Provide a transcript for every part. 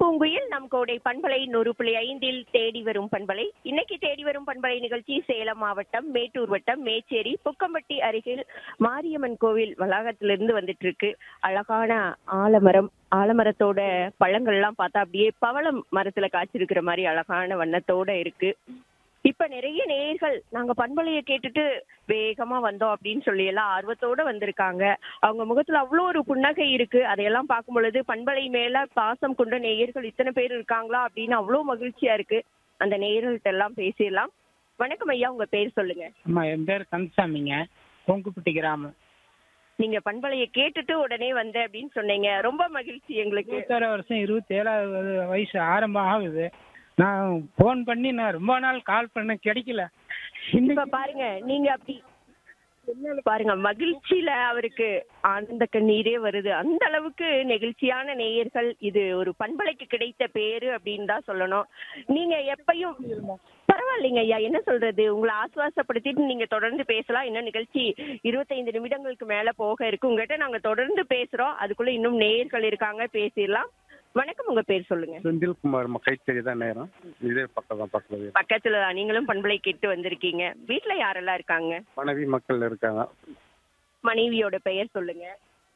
பூங்குயில் நம் கோடை பண்பலை 100.5 தேடி வரும் பண்பலை. இன்னைக்கு தேடி வரும் பண்பலை நிகழ்ச்சி சேலம் மாவட்டம் மேட்டூர் வட்டம் மேச்சேரி புக்கம்பட்டி அருகில் மாரியம்மன் கோவில் வளாகத்திலிருந்து வந்துட்டு இருக்கு. அழகான ஆலமரம், ஆலமரத்தோட பழங்கள்லாம் பார்த்தா அப்படியே பவளம் மரத்துல காய்ச்சிருக்கிற மாதிரி அழகான வண்ணத்தோட இருக்கு. இப்ப நிறைய நேயர்கள் நாங்க பண்பலையை கேட்டுட்டு வேகமா வந்தோம் அப்படின்னு சொல்லி எல்லாம் ஆர்வத்தோட வந்திருக்காங்க. அவங்க முகத்துல அவ்வளோ ஒரு புன்னகை இருக்கு. அதையெல்லாம் பார்க்கும் பொழுது பண்பலை மேல பாசம் கொண்ட நேயர்கள் இத்தனை பேர் இருக்காங்களா அப்படின்னு அவ்வளோ மகிழ்ச்சியா இருக்கு. அந்த நேயர்கள்ட்ட எல்லாம் பேசிடலாம். வணக்கம் ஐயா, உங்க பேர் சொல்லுங்க. அம்மா, என் பேர் கந்தசாமிங்க, கொங்குப்பட்டி கிராமம். நீங்க பண்பலையை கேட்டுட்டு உடனே வந்த அப்படின்னு சொன்னீங்க. ரொம்ப மகிழ்ச்சி எங்களுக்கு. 26 வருஷம் 27வது வயசு ஆரம்பம் ஆகுது. நான் ஃபோன் பண்ணி நான் ரொம்ப நாள் கால் பண்ண கிடைக்கல. இப்ப பாருங்க, நீங்க அப்படி பாருங்க, மகிழ்ச்சியில அவருக்கு ஆனந்த கண்ணீரே வருது. அந்த அளவுக்கு நெகிழ்ச்சியான நேயர்கள். இது ஒரு பண்பலைக்கு கிடைத்த பேரு அப்படின்னு தான் சொல்லணும். நீங்க எப்பயும் பரவாயில்லைங்க ஐயா, என்ன சொல்றது, உங்களை ஆசுவாசப்படுத்திட்டு நீங்க தொடர்ந்து பேசலாம். இன்னும் நிகழ்ச்சி 25 நிமிடங்களுக்கு மேல போக இருக்கு. உங்ககிட்ட நாங்க தொடர்ந்து பேசுறோம். அதுக்குள்ள இன்னும் நேயர்கள் இருக்காங்க, பேசிடலாம். வணக்கம், உங்க பேர் சொல்லுங்க. செந்தில்குமார், கைத்தறி தான் நேரம். இதே பக்கம் தான் பக்கத்துல. பக்கத்துல தான். நீங்களும் பண்பலை கேட்டு வந்திருக்கீங்க. வீட்டுல யாரெல்லாம் இருக்காங்க? மனைவி மக்கள் இருக்காங்க. மனைவியோட பெயர் சொல்லுங்க.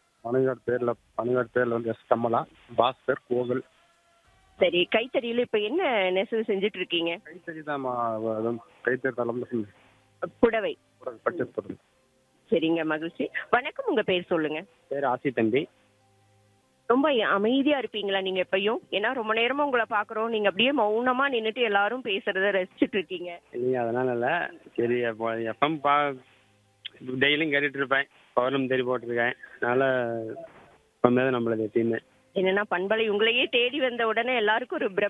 மனைவியோட பேர்ல வந்து எஸ் கமலா, பாஸ்கர், கோகுல். சரி, கைத்தறியில இப்ப என்ன நெசவு செஞ்சுட்டு இருக்கீங்க? கைத்தறி தான் கைத்தறி தலைமை புடவை. பட்டு. சரிங்க, மகிழ்ச்சி. வணக்கம், உங்க பேர் சொல்லுங்க. பேர் ஆசி தம்பி. ரொம்ப அமைதியா இருப்பீங்களா நீங்க எப்பயும்? ஏன்னா ரொம்ப நேரமா உங்களை பாக்குறோம், நீங்க அப்படியே மௌனமா நின்னுட்டு எல்லாரும் பேசுறத ரசிச்சுட்டு இருக்கீங்க. இல்லைங்க, அதனால இல்ல. சரி, எப்பவும் டெய்லியும் கேட்டுட்டு இருப்பேன். பவர்லும் தேடி போட்டிருக்கேன். அதனால நம்மளது எப்பயுமே என்னன்னா பண்பலை உங்களையே தேடி வந்த உடனே எல்லாருக்கும் ஒரு